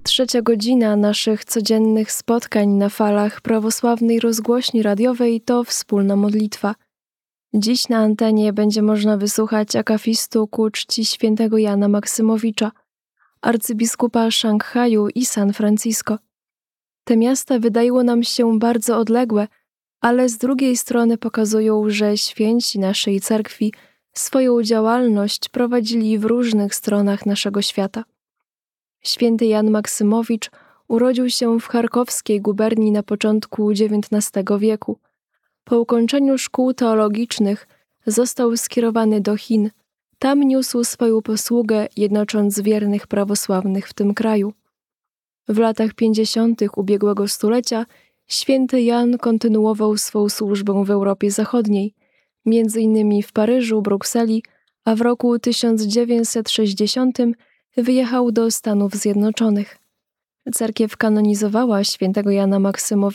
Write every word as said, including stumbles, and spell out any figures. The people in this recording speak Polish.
Trzecia godzina naszych codziennych spotkań na falach prawosławnej rozgłośni radiowej to wspólna modlitwa. Dziś na antenie będzie można wysłuchać akafistu ku czci świętego Jana Maksymowicza, arcybiskupa Szanghaju i San Francisco. Te miasta wydają nam się bardzo odległe, ale z drugiej strony pokazują, że święci naszej cerkwi swoją działalność prowadzili w różnych stronach naszego świata. Święty Jan Maksymowicz urodził się w charkowskiej guberni na początku dziewiętnastego wieku. Po ukończeniu szkół teologicznych został skierowany do Chin. Tam niósł swoją posługę, jednocząc wiernych prawosławnych w tym kraju. W latach pięćdziesiątych ubiegłego stulecia święty Jan kontynuował swą służbę w Europie Zachodniej, między innymi w Paryżu, Brukseli, a w roku tysiąc dziewięćset sześćdziesiątym wyjechał do Stanów Zjednoczonych. Cerkiew kanonizowała świętego Jana Maksymowicza